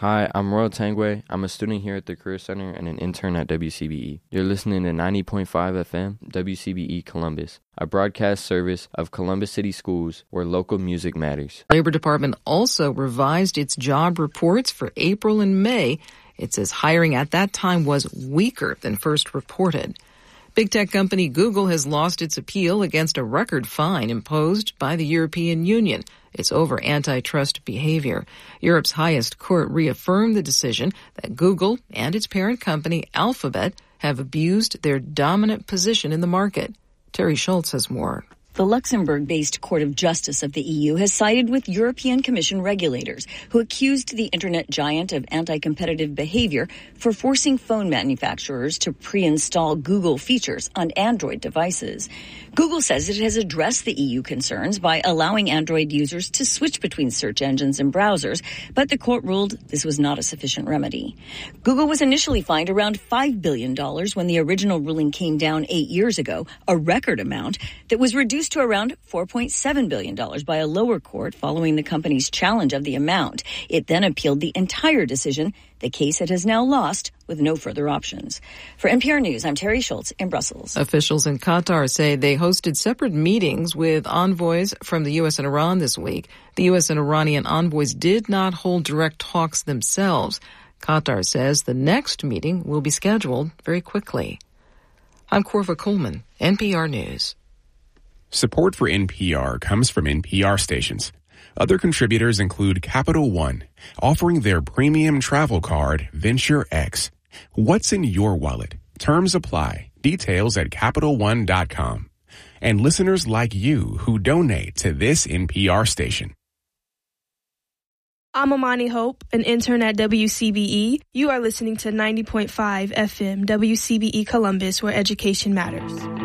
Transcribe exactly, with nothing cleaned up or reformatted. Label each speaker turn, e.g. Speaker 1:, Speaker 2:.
Speaker 1: Hi, I'm Royal Tangway. I'm a student here at the Career Center and an intern at W C B E. You're listening to ninety point five F M, W C B E Columbus, a broadcast service of Columbus City Schools where local music matters.
Speaker 2: Labor Department also revised its job reports for April and May. It says hiring at that time was weaker than first reported. Big tech company Google has lost its appeal against a record fine imposed by the European Union. It's over antitrust behavior. Europe's highest court reaffirmed the decision that Google and its parent company Alphabet have abused their dominant position in the market. Terry Schultz has more.
Speaker 3: The Luxembourg-based Court of Justice of the E U has sided with European Commission regulators who accused the internet giant of anti-competitive behavior for forcing phone manufacturers to pre-install Google features on Android devices. Google says it has addressed the E U concerns by allowing Android users to switch between search engines and browsers, but the court ruled this was not a sufficient remedy. Google was initially fined around five billion dollars when the original ruling came down eight years ago, a record amount that was reduced to around four point seven billion dollars by a lower court following the company's challenge of the amount. It then appealed the entire decision, the case it has now lost with no further options. For N P R News, I'm Terry Schultz in Brussels.
Speaker 2: Officials in Qatar say they hosted separate meetings with envoys from the U S and Iran this week. The U S and Iranian envoys did not hold direct talks themselves. Qatar says the next meeting will be scheduled very quickly. I'm Corva Coleman, N P R News.
Speaker 4: Support for N P R comes from N P R stations. Other contributors include Capital One, offering their premium travel card, Venture X. What's in your wallet? Terms apply. Details at Capital One dot com. And listeners like you who donate to this N P R station.
Speaker 5: I'm Amani Hope, an intern at W C B E. You are listening to ninety point five F M, W C B E Columbus, where education matters.